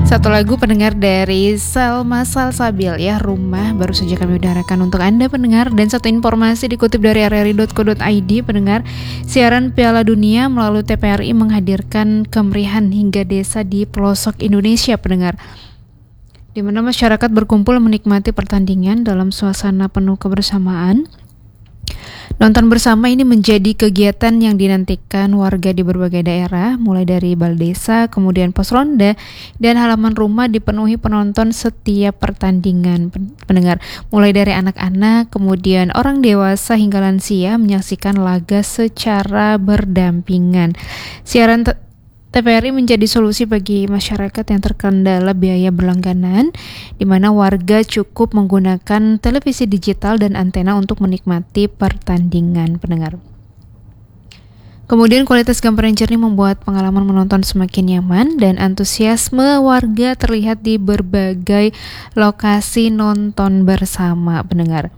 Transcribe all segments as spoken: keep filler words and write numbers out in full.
Satu lagu pendengar dari Salma Salsabil ya, Rumah, baru saja kami udarakan untuk Anda pendengar. Dan satu informasi dikutip dari r r i dot co dot i d pendengar, siaran Piala Dunia melalui T P R I menghadirkan kemeriahan hingga desa di pelosok Indonesia pendengar, di mana masyarakat berkumpul menikmati pertandingan dalam suasana penuh kebersamaan. Nonton bersama ini menjadi kegiatan yang dinantikan warga di berbagai daerah, mulai dari bal desa, kemudian pos ronda, dan halaman rumah dipenuhi penonton setiap pertandingan pendengar. Mulai dari anak-anak, kemudian orang dewasa hingga lansia menyaksikan laga secara berdampingan. Siaran te- T P R I menjadi solusi bagi masyarakat yang terkendala biaya berlangganan, di mana warga cukup menggunakan televisi digital dan antena untuk menikmati pertandingan pendengar. Kemudian kualitas gambar yang jernih membuat pengalaman menonton semakin nyaman dan antusiasme warga terlihat di berbagai lokasi nonton bersama pendengar.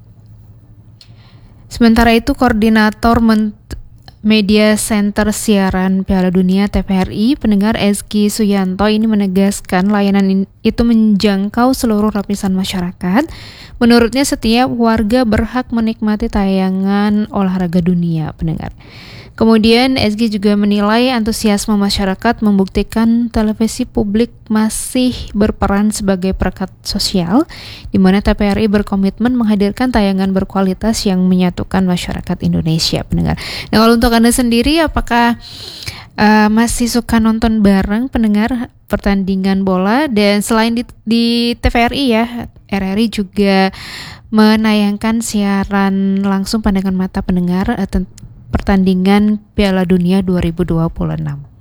Sementara itu, Koordinator Ment- Media Center Siaran Piala Dunia T P R I pendengar Ezky Suyanto ini menegaskan layanan in- itu menjangkau seluruh lapisan masyarakat. Menurutnya setiap warga berhak menikmati tayangan olahraga dunia pendengar. Kemudian Ezky juga menilai antusiasme masyarakat membuktikan televisi publik masih berperan sebagai perekat sosial, di mana T P R I berkomitmen menghadirkan tayangan berkualitas yang menyatukan masyarakat Indonesia pendengar. Nah, kalau untuk Anda sendiri, apakah uh, masih suka nonton bareng pendengar pertandingan bola? Dan selain di, di T V R I ya, R R I juga menayangkan siaran langsung pandangan mata pendengar uh, tent- pertandingan Piala Dunia dua ribu dua puluh enam.